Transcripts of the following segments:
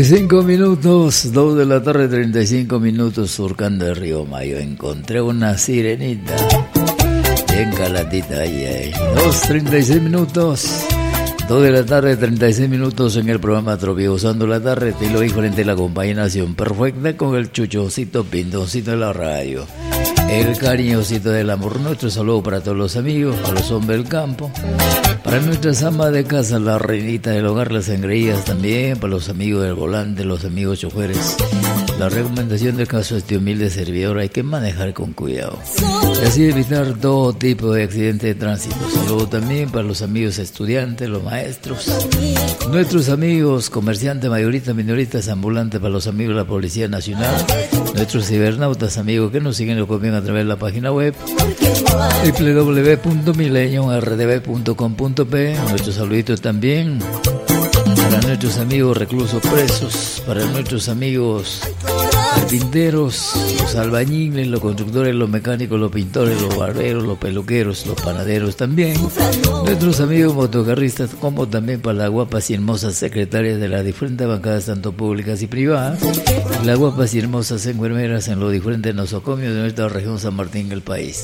5 minutos, 2 de la tarde, 35 minutos, surcando el río Mayo. Encontré una sirenita bien calatita ahí. 2:36 minutos, 2 de la tarde, 36 minutos en el programa Tropezando la Tarde. Estilo diferente, la combinación perfecta con el chuchocito, pintoncito de la radio. El cariñosito del amor. Nuestro saludo para todos los amigos, para los hombres del campo, para nuestras amas de casa, la reinita del hogar, las engreídas también, para los amigos del volante, los amigos choferes. La recomendación del caso de este humilde servidor: hay que manejar con cuidado y así evitar todo tipo de accidente de tránsito. Saludo también para los amigos estudiantes, los maestros, nuestros amigos comerciantes, mayoristas, minoristas, ambulantes, para los amigos de la Policía Nacional, nuestros cibernautas, amigos que nos siguen y nos copian a través de la página web www.mileniumrdb.com.p. Nuestros saluditos también para nuestros amigos reclusos presos, para nuestros amigos carpinteros, los albañiles, los constructores, los mecánicos, los pintores, los barberos, los peluqueros, los panaderos también, nuestros amigos motocarristas, como también para las guapas y hermosas secretarias de las diferentes bancadas, tanto públicas y privadas, y las guapas y hermosas enfermeras en los diferentes nosocomios de nuestra región San Martín del país.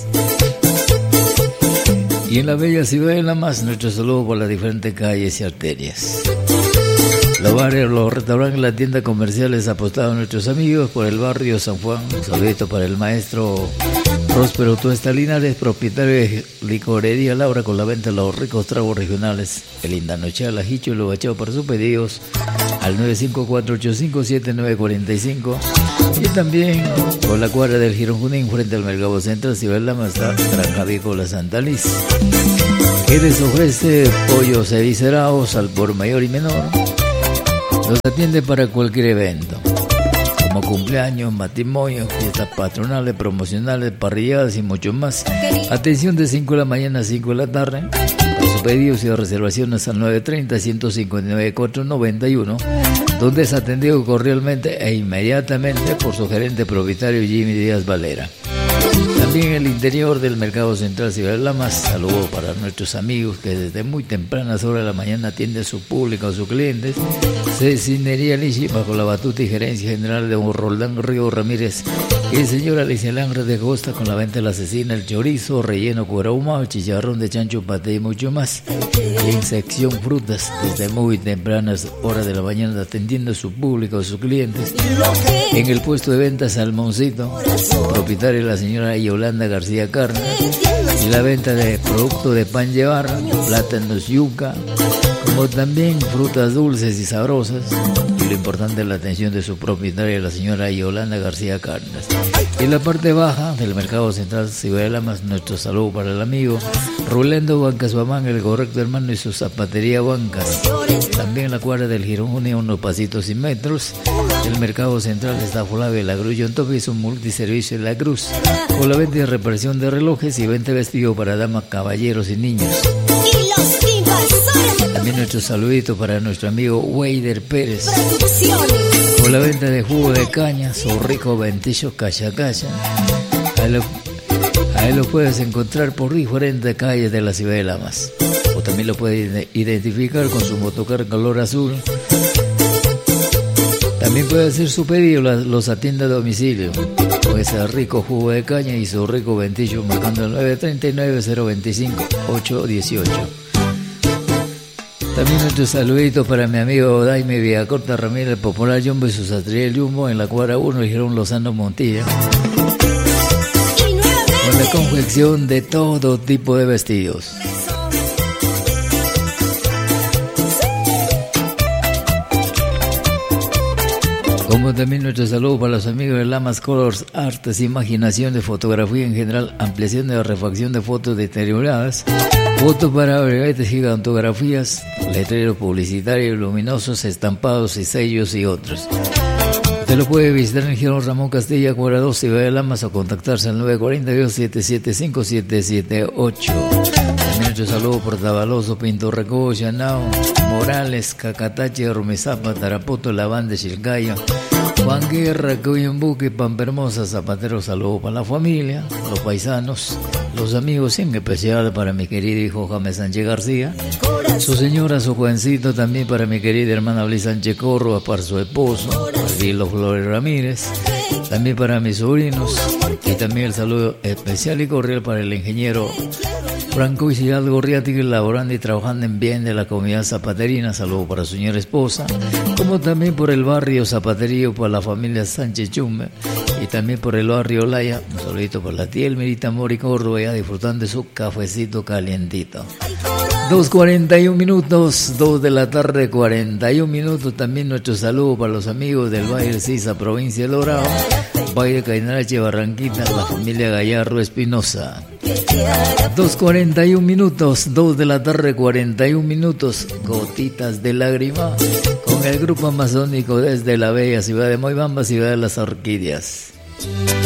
Y en la bella ciudad de La Más, nuestro saludo por las diferentes calles y arterias. Los bares, los restaurantes, las tiendas comerciales apostados a nuestros amigos por el barrio San Juan. Un saludito para el maestro Próspero Tuesta Linares, propietario de Licorería Laura, con la venta de los ricos tragos regionales. El linda noche al ajicho y lo bachado para sus pedidos al 954-857-945. Y también con la cuadra del Girón Junín, frente al Mercado Central, Ciudad La Más, Granja Avícola Santa Liz, que les ofrece pollos eviscerados al por mayor y menor. Los atiende para cualquier evento, como cumpleaños, matrimonios, fiestas patronales, promocionales, parrilladas y mucho más. Atención de 5 de la mañana a 5 de la tarde. Para sus pedidos y reservaciones al 930-159-491, donde es atendido cordialmente e inmediatamente por su gerente propietario Jimmy Díaz Valera. También en el interior del Mercado Central Ciudad de La Más, saludo para nuestros amigos que desde muy tempranas horas de la mañana atienden a su público, a sus clientes. Cecinería Lichi, bajo la batuta y gerencia general de don Roldán Río Ramírez y el señor Alicia Langre de Costa, con la venta de la cecina, el chorizo, relleno, cuero ahumado, chicharrón de chancho, paté y mucho más. Y en sección frutas, desde muy tempranas horas de la mañana atendiendo a su público, a sus clientes. En el puesto de venta Salmoncito, propietaria la señora Yolanda García Carne, y la venta de productos de pan llevar, plátanos, yuca, como también frutas dulces y sabrosas. Y lo importante es la atención de su propietaria, la señora Yolanda García Cárdenas. Y en la parte baja del Mercado Central Ciudad de La Más, nuestro saludo para el amigo Rolando Bancas Bamán, el correcto hermano, y su zapatería Bancas. También en la cuadra del Girón Junio, unos pasitos y metros. El Mercado Central está Flavio La Cruz, John Top, y su multiservicio en La Cruz, con la venta y reparación de relojes y venta de vestido para damas, caballeros y niños. También nuestro saludito para nuestro amigo Weider Pérez, con la venta de jugo de caña, su rico ventillo Cacha Cacha. Ahí lo puedes encontrar por diferentes calles de la ciudad de La Más. O también lo puedes identificar con su motocar color azul. También puede hacer su pedido, los atiende a domicilio, con ese rico jugo de caña y su rico ventillo, marcando el 939-025-818. También nuestro saludito para mi amigo Daime Villacorta Ramírez, Popular Jumbo, y su sastrería El Jumbo, en la cuadra 1, el Girón Lozano Montilla, con la confección de todo tipo de vestidos. Como también nuestro saludo para los amigos de Lamas Colors, Artes, Imaginación de Fotografía en general, ampliación de la refacción de fotos deterioradas, fotos para brevetes, gigantografías, letreros publicitarios, luminosos, estampados y sellos y otros. Usted lo puede visitar en el Girón Ramón Castilla, cuadra 2, Ciudad de Lamas, o contactarse al 942-775-778. También nuestro saludo por Tabaloso, Pinto Recobo, Chanao, Morales, Cacatache, Rumizapa, Tarapoto, Lavande, Chilcaya, Juan Guerra, Cuyumbuque, Pampa Hermosa, Zapatero, saludo para la familia, los paisanos, los amigos, y en especial para mi querido hijo James Sánchez García, su señora, su jovencito, también para mi querida hermana Blis Sánchez Córdoba, para su esposo, Vilo Flores Ramírez, también para mis sobrinos, y también el saludo especial y cordial para el ingeniero Franco Isidal Gorriático, laborando y trabajando en bien de la comunidad zapaterina. Saludo para su señora esposa, como también por el barrio Zapaterío, para la familia Sánchez Chume, y también por el barrio Olaya. Un saludito para la tía Elmerita Mori Córdoba, ya disfrutando de su cafecito calientito. 2:41 minutos, 2 de la tarde, 41 minutos. También nuestro saludo para los amigos del Valle Sisa, provincia de Lorao, Valle Cainarache, Barranquita, la familia Gallardo Espinosa. 2:41 minutos, 2 de la tarde, 41 minutos. Gotitas de lágrima con el grupo amazónico desde la bella ciudad de Moibamba, ciudad de las orquídeas.